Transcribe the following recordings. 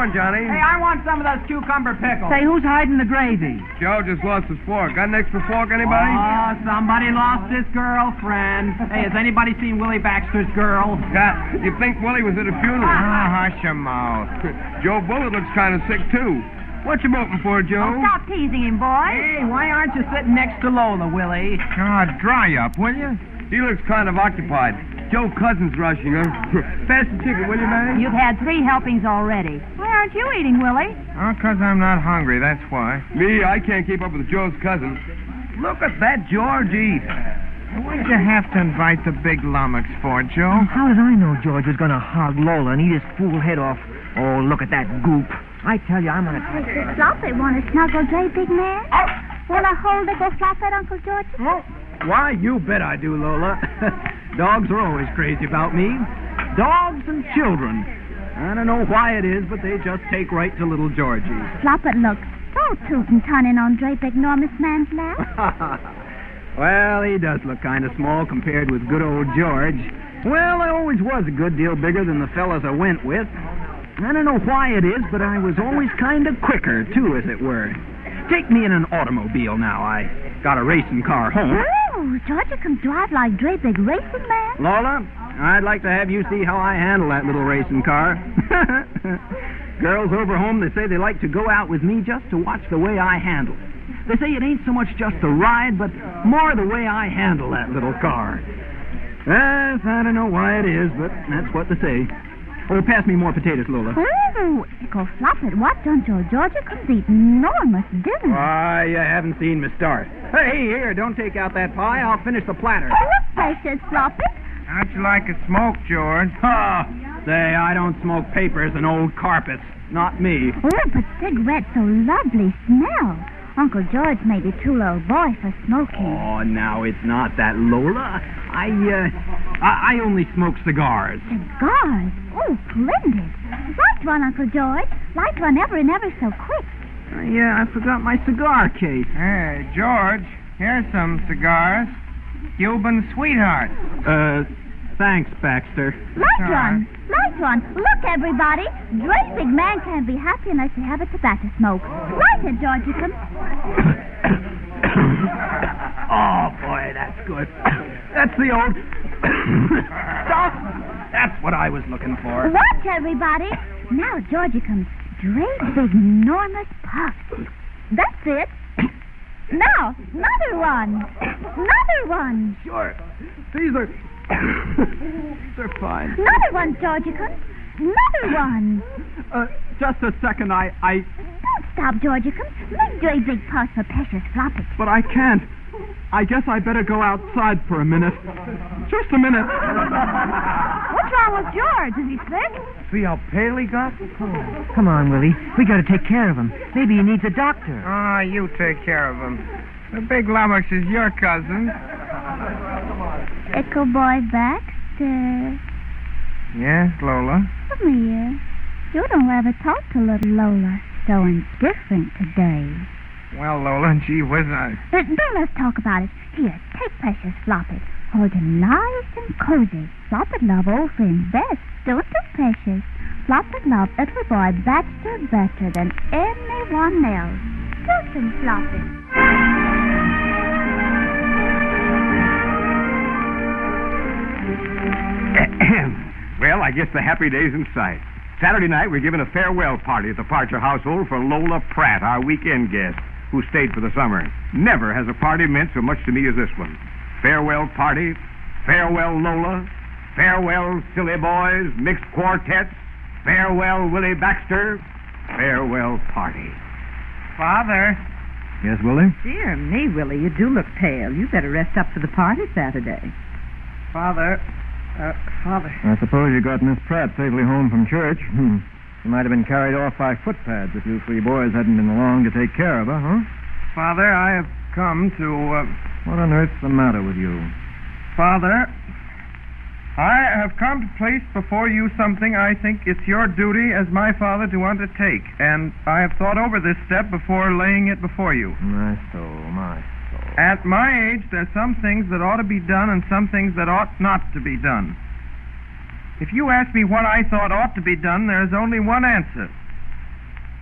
doing, Johnny? Hey, I want some of those cucumber pickles. Say, who's hiding the gravy? Joe just lost his fork. Got an extra fork, anybody? Oh, somebody lost his girlfriend. Hey, has anybody seen Willie Baxter's girl? Cat, you think Willie was at a funeral? Oh, hush your mouth. Joe Bullitt looks kind of sick, too. What you voting for, Joe? Oh, stop teasing him, boy. Hey, why aren't you sitting next to Lola, Willie? Oh, dry up, will you? He looks kind of occupied. Joe Cousin's rushing her. Pass the chicken, will you, man? You've had 3 helpings already. Why aren't you eating, Willie? Oh, 'cause I'm not hungry, that's why. Me, I can't keep up with Joe's cousin. Look at that George eat. What'd you have to invite the big lummox for, Joe? How did I know George was going to hog Lola and eat his fool head off? Oh, look at that goop. I tell you, I'm going to... Mr. Floppet, want to snuggle J, big man? Want to hold it, go Floppet, Uncle George? Oh, why, you bet I do, Lola. Dogs are always crazy about me. Dogs and children. I don't know why it is, but they just take right to little Georgie. Floppet looks so toot and tunning on Drape enormous man's lap. Well, he does look kind of small compared with good old George. Well, I always was a good deal bigger than the fellas I went with. I don't know why it is, but I was always kind of quicker, too, as it were. Take me in an automobile now. I got a racing car home. Oh, Georgia can drive like Drape big racing man. Lola, I'd like to have you see how I handle that little racing car. Girls over home, they say they like to go out with me just to watch the way I handle it. They say it ain't so much just the ride, but more the way I handle that little car. Yes, I don't know why it is, but that's what they say. Oh, pass me more potatoes, Lola. Oh, go Floppet, what until Georgia could eat enormous dinner. Why, you haven't seen me start. Hey, here, don't take out that pie. I'll finish the platter. Oh, look, precious Floppet. How'd you like it smoked, George? Ha! Say, I don't smoke papers and old carpets. Not me. Oh, but cigarettes so lovely smell. Uncle George may be too little boy for smoking. Oh, now it's not that, Lola. I only smoke cigars. Cigars? Oh, splendid. Light one, Uncle George. Light one ever and ever so quick. Yeah, I forgot my cigar case. Hey, George, here's some cigars. Cuban Sweetheart. Thanks, Baxter. Light one. Light one. Look, everybody. Great big man can't be happy unless you have a tobacco smoke. Light it, Georgicum. Oh, boy, that's good. That's the old stuff. That's what I was looking for. Watch, everybody. Now, Georgicum, great big enormous puffs. That's it. Now, another one. Another one. Sure. These are fine. Another one, Georgicum. Another one. Just a second, I... Don't stop, Georgicum. Make great big puffs for precious Floppet. But I can't. I guess I better go outside for a minute. Just a minute. What's wrong with George? Is he sick? See how pale he got? Come on, Willie. We got to take care of him. Maybe he needs a doctor. Ah, you take care of him. The big lummox is your cousin. Echo boy Baxter. Yes, Lola? Come here. You don't ever talk to little Lola. So indifferent today. Well, Lola, gee whiz, Then let's talk about it. Here, take precious Floppet. Hold him nice and cozy. Floppet love old friend best, don't you, precious? Floppet love little boy Baxter better than anyone else. Don't you, Floppet? Well, I guess the happy day's in sight. Saturday night, we're giving a farewell party at the Parcher household for Lola Pratt, our weekend guest, who stayed for the summer. Never has a party meant so much to me as this one. Farewell party, farewell Lola, farewell silly boys, mixed quartets, farewell Willie Baxter, farewell party. Father. Yes, Willie? Dear me, Willie, you do look pale. You better rest up for the party Saturday. Father. I suppose you got Miss Pratt safely home from church. She might have been carried off by footpads if you 3 boys hadn't been along to take care of her, huh? Father, I have come to... What on earth's the matter with you? Father, I have come to place before you something I think it's your duty as my father to undertake, and I have thought over this step before laying it before you. My soul. At my age, there's some things that ought to be done and some things that ought not to be done. If you ask me what I thought ought to be done, there's only one answer.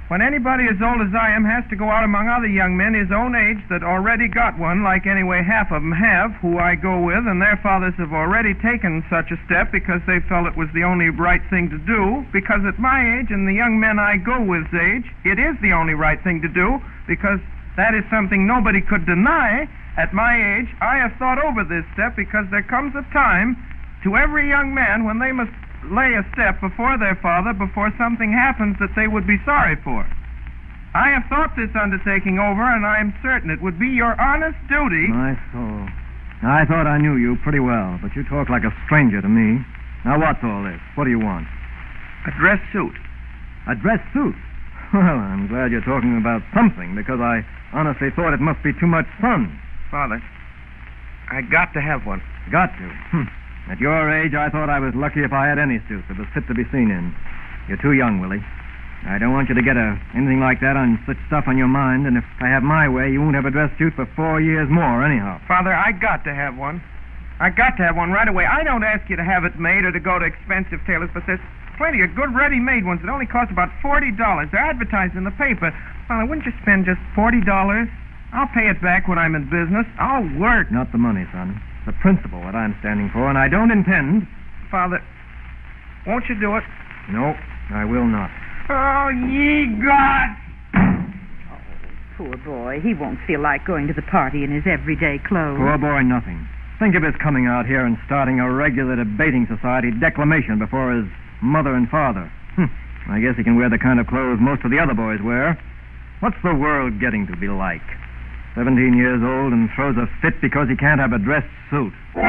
When anybody as old as I am has to go out among other young men his own age that already got one, like anyway half of them have, who I go with, and their fathers have already taken such a step because they felt it was the only right thing to do, because at my age and the young men I go with's age, it is the only right thing to do, because that is something nobody could deny. At my age, I have thought over this step because there comes a time to every young man when they must lay a step before their father before something happens that they would be sorry for. I have thought this undertaking over, and I am certain it would be your honest duty. My soul. I thought I knew you pretty well, but you talk like a stranger to me. Now, what's all this? What do you want? A dress suit. A dress suit? Well, I'm glad you're talking about something, because I honestly thought it must be too much sun. Father, I got to have one. Got to? At your age, I thought I was lucky if I had any suit that was fit to be seen in. You're too young, Willie. I don't want you to get anything like that on such stuff on your mind, and if I have my way, you won't have a dress suit for 4 years more, anyhow. Father, I got to have one. I got to have one right away. I don't ask you to have it made or to go to expensive tailors, but there's plenty of good ready-made ones that only cost about $40. They're advertised in the paper. Father, wouldn't you spend just $40? I'll pay it back when I'm in business. I'll work. Not the money, son. The principle that I'm standing for, and I don't intend... Father, won't you do it? No, I will not. Oh, ye gods! Poor boy. He won't feel like going to the party in his everyday clothes. Poor boy, nothing. Think of his coming out here and starting a regular debating society declamation before his mother and father. I guess he can wear the kind of clothes most of the other boys wear. What's the world getting to be like? 17 years old and throws a fit because he can't have a dress suit.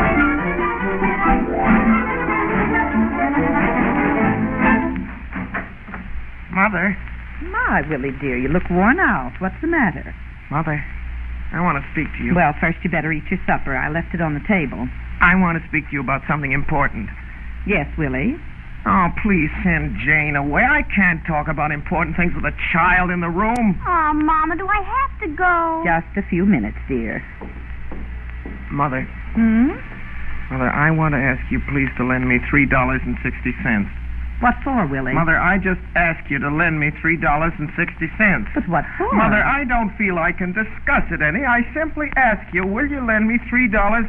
Mother. My, Willie, dear, you look worn out. What's the matter? Mother, I want to speak to you. Well, first you better eat your supper. I left it on the table. I want to speak to you about something important. Yes, Willie? Oh, please send Jane away. I can't talk about important things with a child in the room. Oh, Mama, do I have to go? Just a few minutes, dear. Mother. Mother, I want to ask you please to lend me $3.60. What for, Willie? Mother, I just asked you to lend me $3.60. But what for? Mother, I don't feel I can discuss it any. I simply ask you, will you lend me $3.60?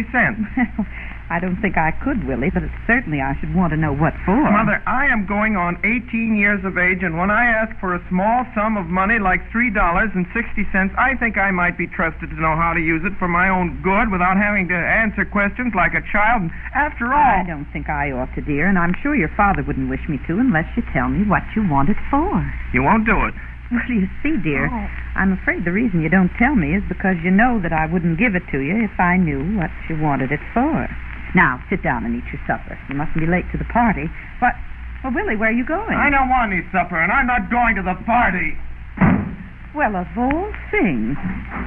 I don't think I could, Willie, but certainly I should want to know what for. Mother, I am going on 18 years of age, and when I ask for a small sum of money like $3.60, I think I might be trusted to know how to use it for my own good without having to answer questions like a child. And after all... I don't think I ought to, dear, and I'm sure your father wouldn't wish me to unless you tell me what you want it for. You won't do it. Well, you see, dear, I'm afraid the reason you don't tell me is because you know that I wouldn't give it to you if I knew what you wanted it for. Now, sit down and eat your supper. You mustn't be late to the party. But, well, Willie, where are you going? I don't want any supper, and I'm not going to the party. Well, of all things.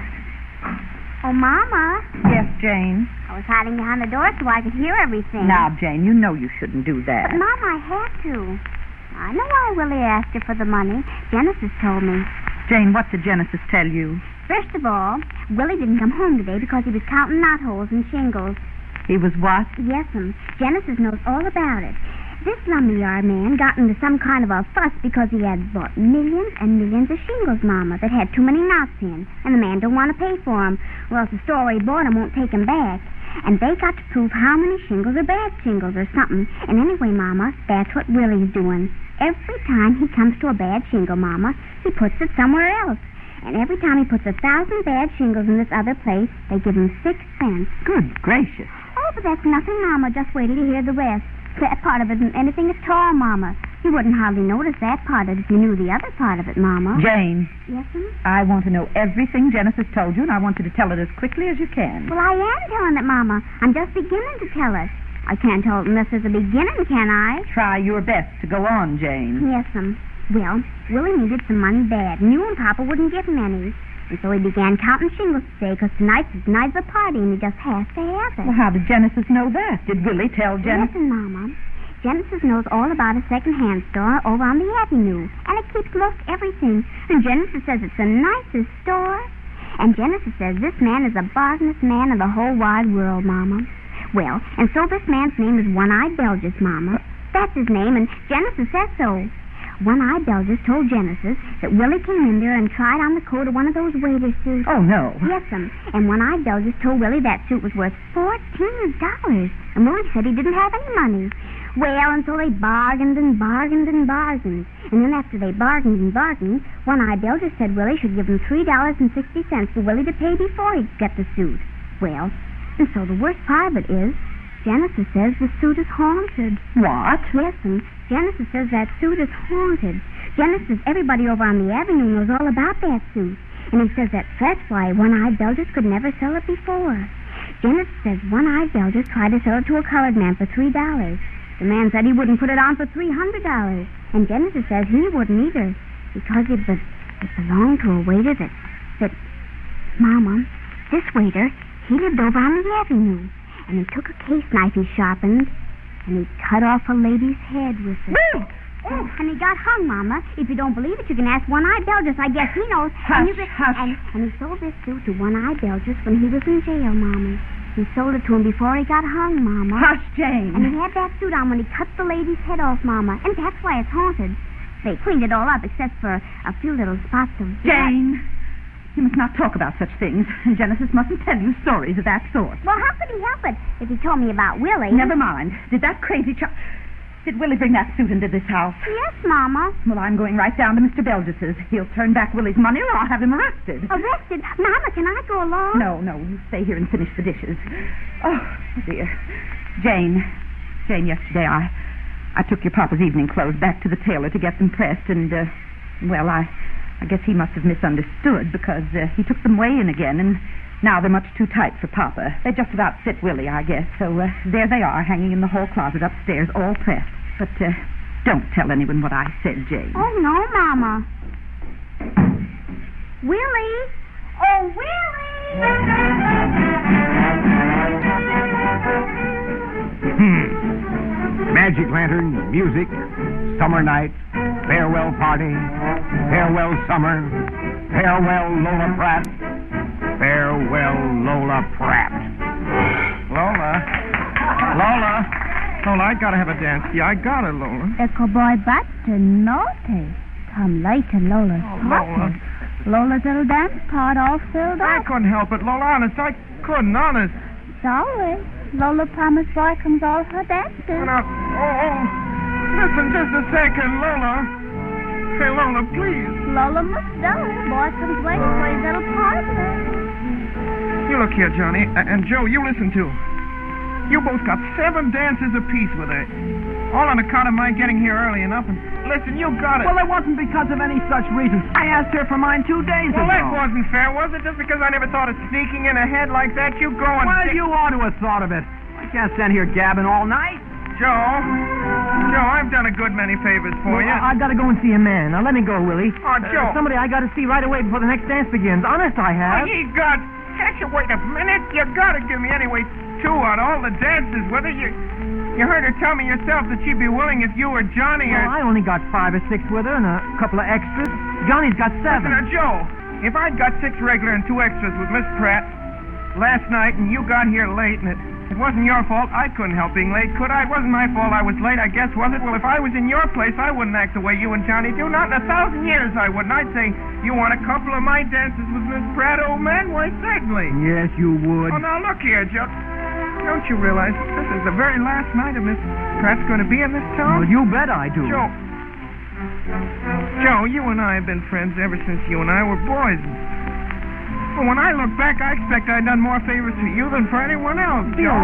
Oh, Mama. Yes, Jane? I was hiding behind the door so I could hear everything. Now, Jane, you know you shouldn't do that. But, Mama, I had to. I know why Willie asked you for the money. Genesis told me. Jane, what did Genesis tell you? First of all, Willie didn't come home today because he was counting knotholes and shingles. He was what? Yes'm. Genesis knows all about it. This lumberyard man got into some kind of a fuss because he had bought millions and millions of shingles, Mama, that had too many knots in, and the man don't want to pay for them, or else the store where he bought them won't take them back. And they got to prove how many shingles are bad shingles or something. And anyway, Mama, that's what Willie's doing. Every time he comes to a bad shingle, Mama, he puts it somewhere else. And every time he puts 1,000 bad shingles in this other place, they give him 6 cents. Good gracious. Oh, but that's nothing, Mama. Just wait till you hear the rest. That part of it isn't anything at all, Mama. You wouldn't hardly notice that part of it if you knew the other part of it, Mama. Jane. Yes'm? I want to know everything Genesis told you, and I want you to tell it as quickly as you can. Well, I am telling it, Mama. I'm just beginning to tell it. I can't tell it unless there's a beginning, can I? Try your best to go on, Jane. Yes'm. Well, Willie needed some money bad, and you and Papa wouldn't give him any. And so he began counting shingles today, because tonight's his night of the party, and he just has to have it. Well, how did Genesis know that? Did Willie tell Genesis? Listen, Mama. Genesis knows all about a second-hand store over on the Avenue, and it keeps most everything. And Genesis says it's the nicest store. And Genesis says this man is the bargainest man in the whole wide world, Mama. Well, and so this man's name is One-Eyed Belgis, Mama. That's his name, and Genesis says so. One-Eyed Belgus told Genesis that Willie came in there and tried on the coat of one of those waiter suits. Oh, no. Yes'm. And One-Eyed Belgus told Willie that suit was worth $14. And Willie said he didn't have any money. Well, and so they bargained and bargained and bargained. And then after they bargained and bargained, One-Eyed Belgus said Willie should give him $3.60 for Willie to pay before he'd get the suit. Well, and so the worst part of it is, Genesis says the suit is haunted. What? Listen, Genesis says that suit is haunted. Genesis, everybody over on the avenue knows all about that suit. And he says that's why One-Eyed Belgus could never sell it before. Genesis says One-Eyed Belgus tried to sell it to a colored man for $3. The man said he wouldn't put it on for $300. And Genesis says he wouldn't either, because it belonged to a waiter that... Mama, this waiter, he lived over on the avenue. And he took a case knife he sharpened, and he cut off a lady's head with it. Oh. And he got hung, Mama. If you don't believe it, you can ask One-Eyed Belgus. I guess he knows. Hush, hush. And he sold this suit to One-Eyed Belgus when he was in jail, Mama. He sold it to him before he got hung, Mama. Hush, Jane. And he had that suit on when he cut the lady's head off, Mama. And that's why it's haunted. They cleaned it all up except for a few little spots of... Jane, you must not talk about such things. And Genesis mustn't tell you stories of that sort. Well, how could he help it if he told me about Willie? Never mind. Did that crazy child... Did Willie bring that suit into this house? Yes, Mama. Well, I'm going right down to Mr. Belgis's. He'll turn back Willie's money or I'll have him arrested. Arrested? Mama, can I go along? No, you stay here and finish the dishes. Oh, dear. Jane, yesterday I took your papa's evening clothes back to the tailor to get them pressed, and, I guess he must have misunderstood because he took them way in again, and now they're much too tight for Papa. They just about fit Willie, I guess. So there they are, hanging in the hall closet upstairs, all pressed. But don't tell anyone what I said, Jane. Oh, no, Mama. Willie! Oh, Willie! Magic lanterns, music, summer night, farewell party, farewell summer, farewell Lola Pratt, farewell Lola Pratt. Lola, I gotta have a dance. Yeah, I got it, Lola. The cowboy butter naughty. Come later, Lola's party. Lola's little dance part all filled I up. couldn't help it, Lola. Honest, I couldn't, honest. Sorry. Lola promised boy comes all her dances. Now, listen just a second, Lola. Hey, Lola, please. Lola must go. Boy comes waiting for his little partner. You look here, Johnny, and Joe, you listen too. You both got 7 dances apiece with her. All on account of my getting here early enough. And listen, you got it. Well, it wasn't because of any such reason. I asked her for mine 2 days ago. Well, that wasn't fair, was it? Just because I never thought of sneaking in ahead like that, you go and... Well, you ought to have thought of it. I can't stand here gabbing all night. Joe, I've done a good many favors for you. I've got to go and see a man. Now, let me go, Willie. Oh, Joe. Somebody I got to see right away before the next dance begins. Honest, I have. Oh, ye God. Can't you wait a minute? You got to give me anyway 2 on all the dances with her. You heard her tell me yourself that she'd be willing if you or Johnny or... Well, I only got 5 or 6 with her and a couple of extras. Johnny's got 7. Listen, now, Joe, if I'd got 6 regular and 2 extras with Miss Pratt last night and you got here late and it wasn't your fault, I couldn't help being late, could I? It wasn't my fault I was late, I guess, was it? Well, if I was in your place, I wouldn't act the way you and Johnny do. Not in 1,000 years I wouldn't. I'd say, you want a couple of my dances with Miss Pratt, old man? Why, certainly. Yes, you would. Oh, now, look here, Joe. Don't you realize this is the very last night of Miss Pratt's going to be in this town? Well, you bet I do. Joe, you and I have been friends ever since you and I were boys. Well, when I look back, I expect I've done more favors for you than for anyone else, Joe.